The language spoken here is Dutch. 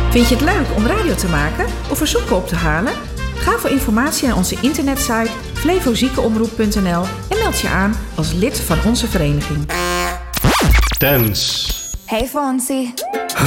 Vind je het leuk om radio te maken of verzoeken op te halen? Ga voor informatie naar onze internetsite flevoziekenomroep.nl en meld je aan als lid van onze vereniging. Dance. Hey Fonzie.